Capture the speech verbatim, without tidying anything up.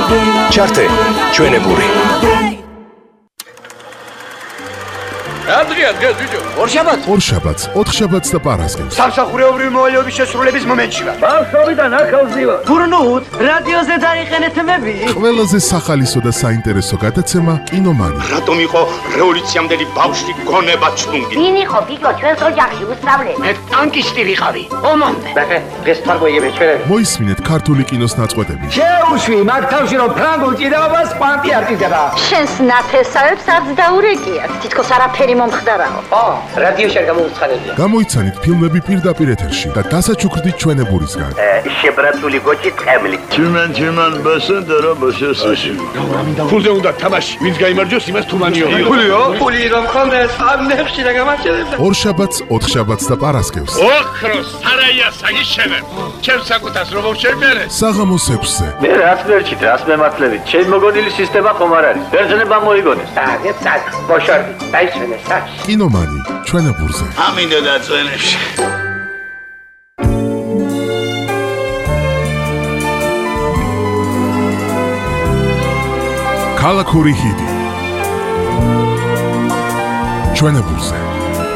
ჩართე ჩვენებური. Adria, დღეს ბიჭო. ორშაბათს, ორშაბათს, ოთხშაბათს და პარასკევს. სამსახურეობრივი მოვალეობის შესრულების მომენტში ვარ. ბავშვობიდან ახალზივა. გურნუთ, რადიოზე დაიყენეთ მები. ყველაზე სახალისო და საინტერესო გადაცემა კინომანი. რატომ იყო რევოლუციამდელი ბავშვი გონება ჩუნგი? ვინ იყო ბიჭო ჩვენს ოჯახში უსწავლელი? მე ტანკისტი ვიყავი. ომამდე. ბახე, დღეს თარგოიები ჩვენები. მოისმინეთ ქართული კინოს ნაწყვეტები. შეუშვი მაგ თავში რომ ფრანგულ ჭიდაობას კვანტი არ ჭირდება. შენს ნათესავებს არც დაურეკიათ. თითქოს არაფერი მომხდარაო. ო, რადიოში არ გამოვუცხადებია. გამოიცანით ფილმები პირდაპირ ეთერში და დასაჩუქრდით ჩვენებურისგან. შებრაცული გოჭი ტყემლი. Tümen tümen basın dara basıyorsun. ფულზე უნდა თამაში. ვინც გაიმარჯვოს, იმას თუმანიო. ფულიო? ფული რომ ხონდეს, ამ ნეხში რა გამარჯვებდა. ორშაბათს, ოთხშაბათს და პარასკევს. ოქროს სარაია საგიშენებ. ჩემ საკუთას რომ შევმერე. საღამოს ექვსზე. მე რაც მერჩით, რაც მემართლებით. ჩემ მოგონილი სისტემა ხომ არ არის. ბერძნება მოიგონეს. აგე წაკ, ბოშორდი, დაიშვენე საჩ. კინომანი ჩვენებურზე. ამინდა დაწვენებში. ქალაქური ჰიდი ჩვენებურზე.